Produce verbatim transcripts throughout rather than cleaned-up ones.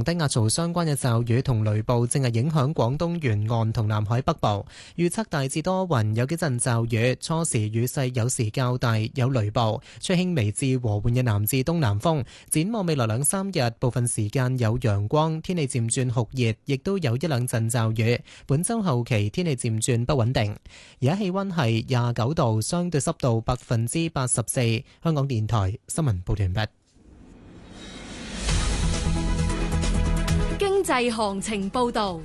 低壓槽相關嘅驟雨同雷暴正係影響廣東沿岸同南海北部，預測大致多雲，有幾陣驟雨，初時雨勢有時較大，有雷暴，吹輕微至和緩嘅南至東南風。展望未來兩三日，部分時間有陽光，天氣漸轉酷熱，亦都有一兩陣驟雨。本週後期天氣漸轉不穩定。而家氣溫係廿九度，相對濕度百分之八十四。香港電台新聞報道完畢。 經濟行情報道。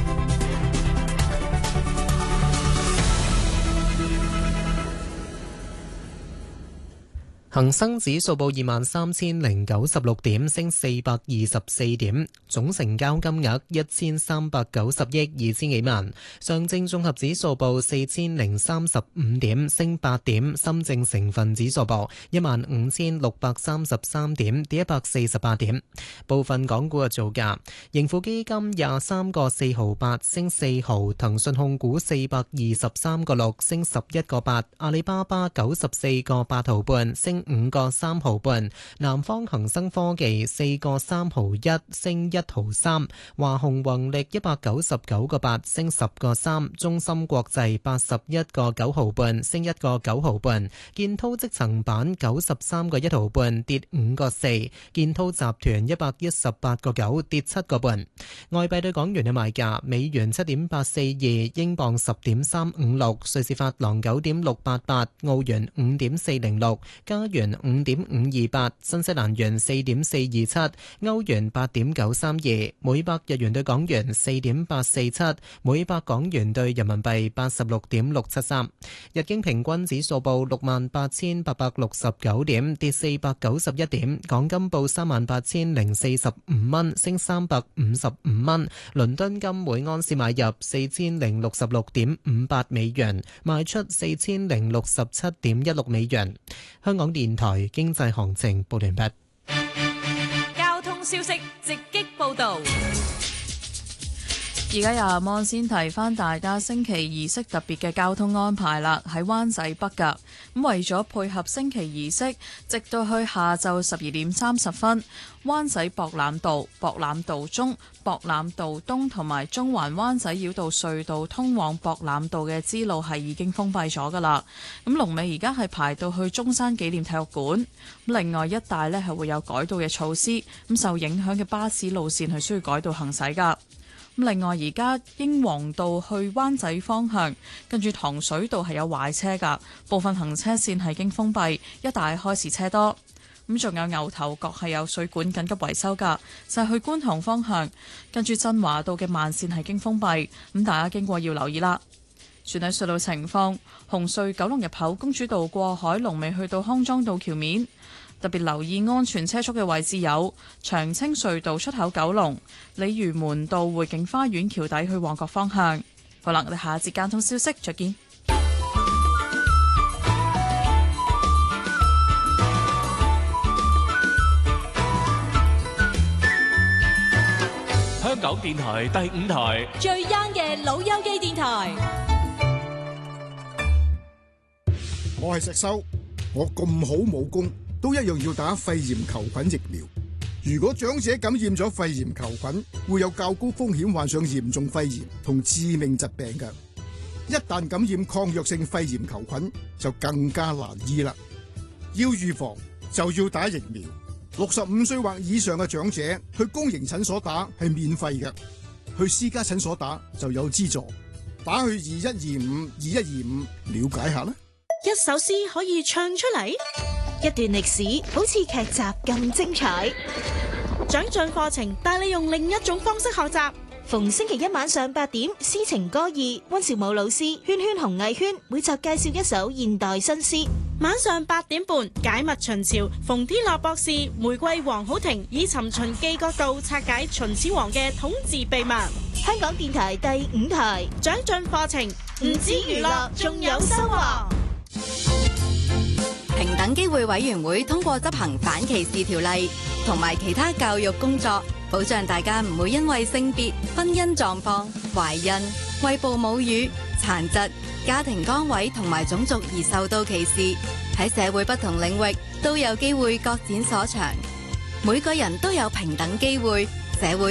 恒生指數報二萬三千零九十六點，升四百二十四點，總成交金額一千三百九十億二千幾萬。上證綜合指數報四千零三十五點，升八點。深證成分指數報一萬五千六百三十三點，跌一百四十八點。部分港股嘅造價：盈富基金廿三個四毫八，升四毫；騰訊控股四百二十三個六，升十一個八；阿里巴巴九十四個八毫半，升五個三毫半，南方恒生科技四個三毫一，升一毫三，華虹宏力一百九十九個八，升十個三，中芯國際八十一個九毫半，升一個九毫半，建滔積層板九十三個一毫半，跌五個四，建滔集團一百一十八個九，跌七個半。外幣對港元嘅賣價：美元七點八四二，英鎊十點三五六，瑞士法郎九點六八八，澳元五點四零六，加元五點五二八，新西蘭元四點四二七，歐元八點九三二，每百日元對港元四點八四七，每百港元對人民幣八十六點六七三。日經平均指數報六萬八千八百六十九點，跌四百九十一點。港金報三萬八千零四十五蚊，升三百五十五蚊。倫敦金每盎司買入四千零六十六點五八美元，賣出四千零六十七點一六美元。香港電台經濟行情報完畢。 交通消息直擊報道。 而家由阿芒先提翻大家升旗儀式特別嘅交通安排啦，喺灣仔北㗎。咁為咗配合升旗儀式，直到去下晝十二點三十分，灣仔博覽道、博覽道中、博覽道東同埋中環灣仔繞道隧道通往博覽道嘅支路係已經封閉咗㗎啦。咁龍尾而家係排到去中山紀念體育館。另外一帶呢係會有改道嘅措施，咁受影響嘅巴士路線係需要改道行駛㗎。另外，而家英皇道去灣仔方向，跟住糖水道係有壞車㗎，部分行車線係經封閉，一帶開始車多。咁仲有牛頭角係有水管緊急維修㗎，就係去觀塘方向，跟住振華道嘅慢線係經封閉，咁大家經過要留意啦。全體隧道情況：紅隧九龍入口公主道過海，龍尾去到康莊道橋面。特別留意安全車速嘅位置有長青隧道出口九龍、鯉魚門道匯景花園橋底去旺角方向。好啦，我哋下一節交通消息再見。 香港電台第五台最 young 嘅老友記電台。 我係石修，我咁好武功，都一樣要打肺炎球菌疫苗。如果長者感染咗肺炎球菌，會有較高風險患上嚴重肺炎同致命疾病嘅。一旦感染抗藥性肺炎球菌，就更加難醫啦。要預防就要打疫苗。六十五歲或以上嘅長者去公營診所打係免費嘅，去私家診所打就有資助。打去二一二五二一二五了解下啦。 一首詩可以唱出嚟，一段歷史好似劇集咁精彩。長進課程帶你用另一種方式學習。逢星期一晚上八點，詩情歌意，溫兆武老師、圈圈紅藝圈每集介紹一首現代新詩。 晚上八點半，解密秦朝，馮天樂博士、玫瑰黃好婷以尋秦記角度拆解秦始皇嘅統治秘密。 香港電台第五台長進課程，唔止娛樂，仲有收穫。 平等機會委員會通過執行反歧視條例同埋其他教育工作，保障大家唔會因為性別、婚姻狀況、懷孕、餵哺母乳、殘疾、家庭崗位同埋種族而受到歧視。喺社會不同領域都有機會各展所長，每個人都有平等機會，社會